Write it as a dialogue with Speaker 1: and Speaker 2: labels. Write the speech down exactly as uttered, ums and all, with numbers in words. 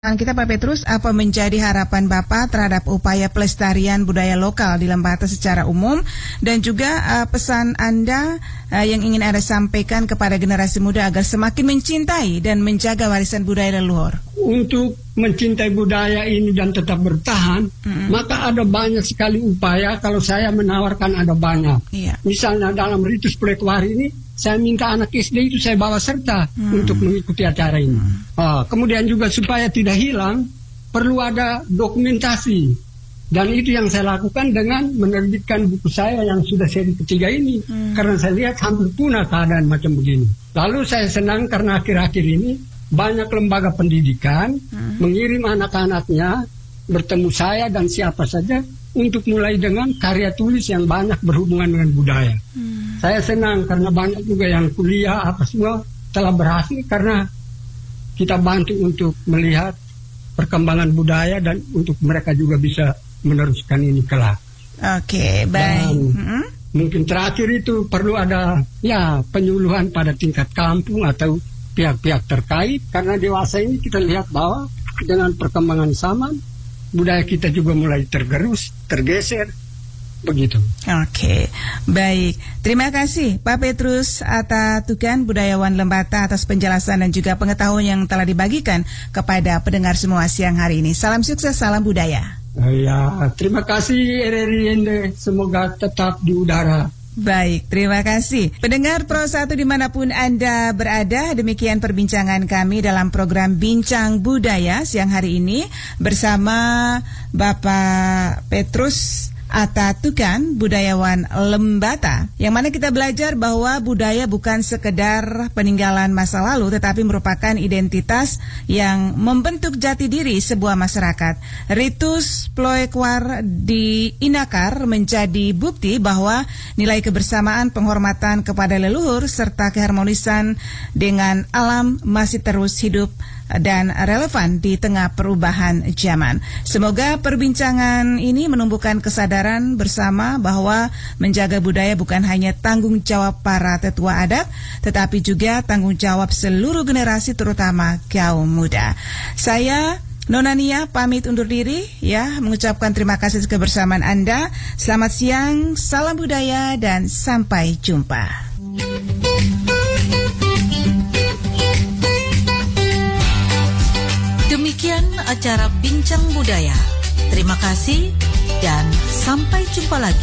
Speaker 1: Kita Pak Petrus, apa menjadi harapan Bapak terhadap upaya pelestarian budaya lokal di Lembata secara umum, dan juga uh, pesan Anda uh, yang ingin Anda sampaikan kepada generasi muda agar semakin mencintai dan menjaga warisan budaya leluhur?
Speaker 2: Untuk mencintai budaya ini dan tetap bertahan, mm-hmm. maka ada banyak sekali upaya. Kalau saya menawarkan ada banyak. Iya. Misalnya dalam Ritus Plekwari ini, saya minta anak S D itu saya bawa serta hmm. untuk mengikuti acara ini. Hmm. Oh, kemudian juga supaya tidak hilang, perlu ada dokumentasi. Dan itu yang saya lakukan dengan menerbitkan buku saya yang sudah seri ketiga ini. Hmm. Karena saya lihat hampir punah keadaan macam begini. Lalu saya senang karena akhir-akhir ini banyak lembaga pendidikan hmm. mengirim anak-anaknya bertemu saya dan siapa saja untuk mulai dengan karya tulis yang banyak berhubungan dengan budaya. Hmm. Saya senang karena banyak juga yang kuliah apa semua telah berhasil karena kita bantu untuk melihat perkembangan budaya dan untuk mereka juga bisa meneruskan ini kelak.
Speaker 1: Oke, baik. Dan hmm?
Speaker 2: mungkin terakhir itu perlu ada ya penyuluhan pada tingkat kampung atau pihak-pihak terkait, karena dewasa ini kita lihat bahwa dengan perkembangan zaman budaya kita juga mulai tergerus, tergeser. Begitu.
Speaker 1: Oke, baik. Terima kasih Pak Petrus Atatukan, budayawan Lembata, atas penjelasan dan juga pengetahuan yang telah dibagikan kepada pendengar semua siang hari ini. Salam sukses, salam budaya.
Speaker 2: Ya, terima kasih R R I N D. Semoga tetap di udara.
Speaker 1: Baik, terima kasih. Pendengar Pro satu dimanapun Anda berada, demikian perbincangan kami dalam program Bincang Budaya siang hari ini bersama Bapak Petrus Atatukan, budayawan Lembata, yang mana kita belajar bahwa budaya bukan sekedar peninggalan masa lalu, tetapi merupakan identitas yang membentuk jati diri sebuah masyarakat. Ritus Plekwar di Inakar menjadi bukti bahwa nilai kebersamaan, penghormatan kepada leluhur, serta keharmonisan dengan alam masih terus hidup dan relevan di tengah perubahan zaman. Semoga perbincangan ini menumbuhkan kesadaran bersama bahwa menjaga budaya bukan hanya tanggung jawab para tetua adat, tetapi juga tanggung jawab seluruh generasi, terutama kaum muda. Saya Nona Nia pamit undur diri ya, mengucapkan terima kasih kebersamaan Anda. Selamat siang, salam budaya, dan sampai jumpa.
Speaker 3: Demikian acara Bincang Budaya. Terima kasih dan sampai jumpa lagi.